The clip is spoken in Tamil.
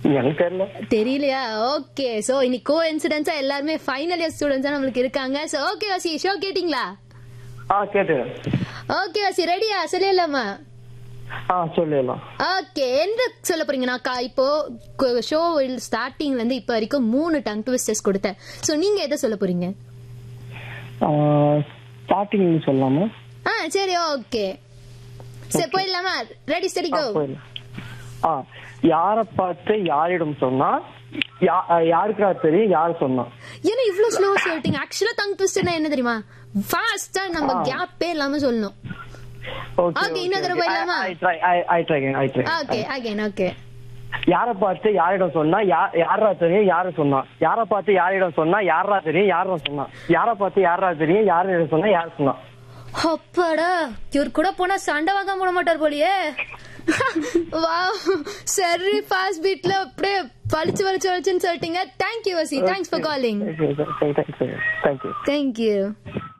எனக்கு தெரியல. தெரியலையா? ஓகே. சோ இன்னைக்கு கோ இன்சிடென்ட்ஸா எல்லாருமே ஃபைனல் இயர் ஸ்டூடெண்ட்ஸா நம்மளுக்கு இருக்காங்க. சோ ஓகே வாசி, ஷோ கேட்டிங்களா? கேட்டேன். ஓகே வாசி, ரெடியா? சொல்லிடலாமா? சொல்லிடலாம். ஓகே, என்ன சொல்ல போறீங்க? நான் இப்போ ஷோ ஸ்டார்டிங்ல இருந்து இப்ப வரைக்கும் 3 டங் ட்விஸ்டர்ஸ் கொடுத்தேன். சோ நீங்க எதை சொல்ல போறீங்க? ஸ்டார்டிங் சொல்லலாமா? சரி, ஓகே. சரி போயிடலாமா? ரெடி ஸ்டடி கோ. யார பார்த்து யாரிடம் சொன்னா, யாருக்கா தெரியும் யாரு சொன்னா? ஏன்னா இவ்வளவு ஸ்லோவா சொல்லிட்டீங்க? ஆக்சுவலா டங் ட்விஸ்டர்னா என்ன தெரியுமா? ஃபாஸ்டா நம்ம கேப்பே இல்லாம சொல்லணும். ஓகே, இன்னொரு தடவை போயிடலாமா? Okay, again. ஓகே. யார பார்த்து யாரிடம் சொன்னா, யாரா தெரியும் யாரு சொன்னா? யார பார்த்து யாரிடம் சொன்னா, யாரா தெரியும் யாரும் சொன்னா? யார பார்த்து யாரா தெரியும் யாரிடம் சொன்னா யாரு சொன்னா? அப்பாடா, இவர் கூட போனா சண்டை வாங்க போட மாட்டார் போலியே. வாவ், சரி ஃபாஸ்ட் பீட்ல அப்படியே வலிச்சுன்னு சொல்லிட்டீங்க. தேங்க்யூ வசி, தேங்க்ஸ் ஃபார் காலிங். தேங்க்யூ.